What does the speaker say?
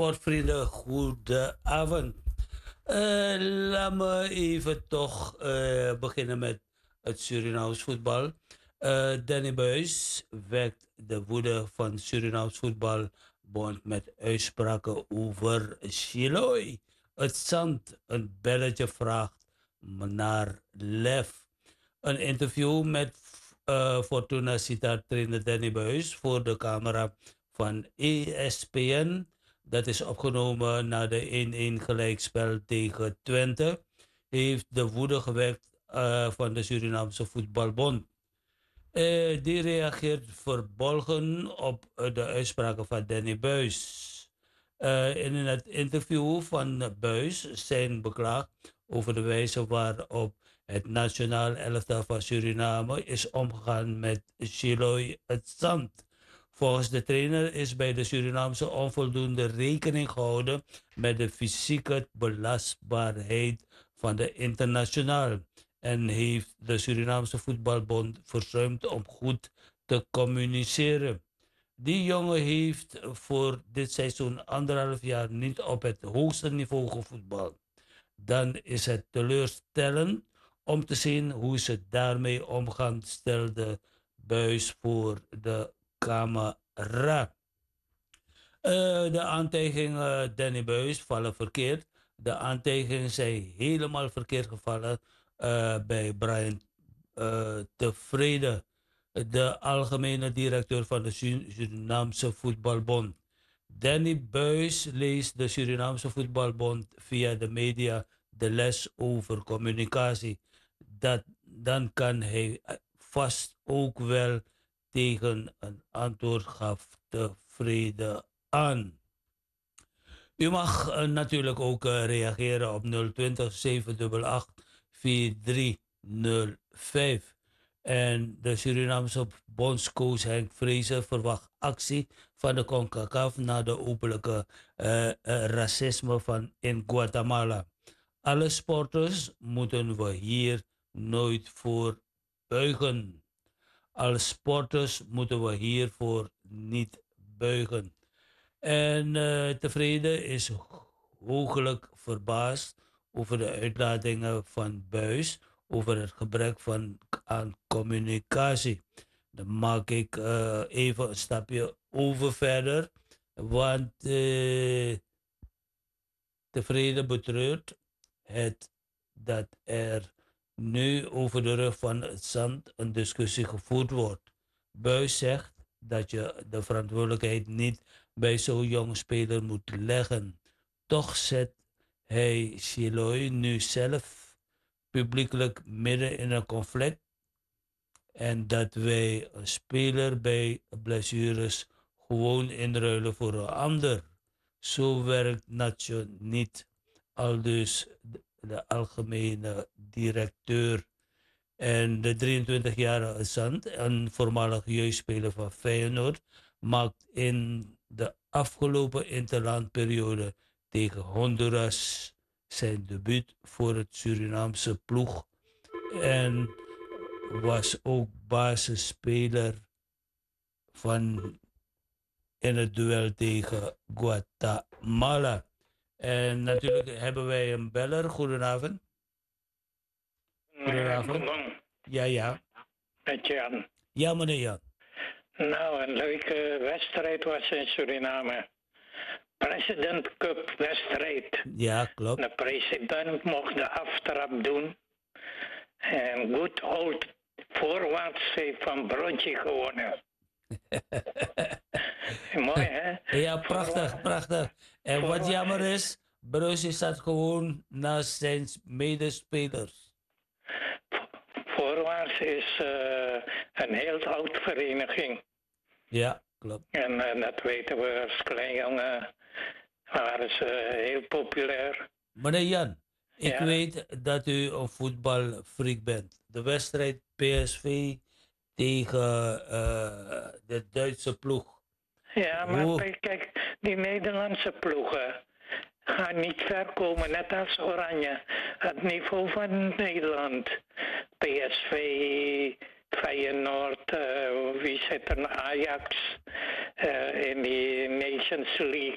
Sportvrienden, goedenavond. Laat me even toch beginnen met het Surinaams voetbal. Danny Buis wekt de woede van Surinaams voetbalbond met uitspraken over Chiloy. Het zand een belletje vraagt naar lef. Een interview met Fortuna Sittard trainer Danny Buis voor de camera van ESPN. Dat is opgenomen na de 1-1 gelijkspel tegen Twente. Heeft de woede gewekt van de Surinaamse voetbalbond. Die reageert verbolgen op de uitspraken van Danny Buis. In het interview van Buis zijn beklaagd over de wijze waarop het nationaal elftal van Suriname is omgegaan met Chiloy het zand. Volgens de trainer is bij de Surinaamse onvoldoende rekening gehouden met de fysieke belastbaarheid van de internationaal en heeft de Surinaamse voetbalbond verzuimd om goed te communiceren. Die jongen heeft voor dit seizoen 1,5 jaar niet op het hoogste niveau gevoetbald. Dan is het teleurstellend om te zien hoe ze daarmee omgaan, stelde Buis voor de camera. De aantijgingen Danny Buis vallen verkeerd. De aantijgingen zijn helemaal verkeerd gevallen bij Brian Tevreden, de algemene directeur van de Surinaamse Voetbalbond. Danny Buis leest de Surinaamse Voetbalbond via de media de les over communicatie. Dan kan hij vast ook wel tegen een antwoord, gaf Tevreden aan. U mag natuurlijk ook reageren op 020 788 4305. En de Surinaamse bondscoach Henk Vrezer verwacht actie van de CONCACAF na de openlijke racisme van in Guatemala. Alle sporters moeten we hier nooit voor buigen. Als sporters moeten we hiervoor niet buigen. En Tevreden is hooglijk verbaasd over de uitlatingen van Buis over het gebrek aan communicatie. Dan maak ik even een stapje over verder, want Tevreden betreurt het dat er nu over de rug van het zand een discussie gevoerd wordt. Buis zegt dat je de verantwoordelijkheid niet bij zo'n jonge speler moet leggen. Toch zet hij Chiloy nu zelf publiekelijk midden in een conflict en dat wij een speler bij blessures gewoon inruilen voor een ander. Zo werkt Nacho niet, aldus de algemene directeur. En de 23-jarige Zand, een voormalig jeugdspeler van Feyenoord, maakt in de afgelopen interlandperiode tegen Honduras zijn debuut voor het Surinaamse ploeg en was ook basisspeler van in het duel tegen Guatemala. En natuurlijk hebben wij een beller. Goedenavond. Goedenavond. Ja, ja. Met Jan. Ja, meneer Jan. Nou, een leuke wedstrijd was in Suriname. President Cup wedstrijd. Ja, klopt. De president mocht de aftrap doen. En Good Old Voorwaarts heeft van Broodje gewonnen. Mooi, hè? Ja, prachtig, prachtig. En wat jammer is, Broodje staat gewoon naast zijn medespelers. Voorwaarts is een heel oud vereniging. Ja, klopt. En dat weten we als klein jongen. Waren ze heel populair. Meneer Jan, ik weet dat u een voetbalfreak bent. De wedstrijd PSV tegen de Duitse ploeg. Ja, maar kijk, die Nederlandse ploegen gaan niet ver komen, net als Oranje. Het niveau van Nederland. PSV, Feyenoord, wie zit er? Ajax in die Nations League.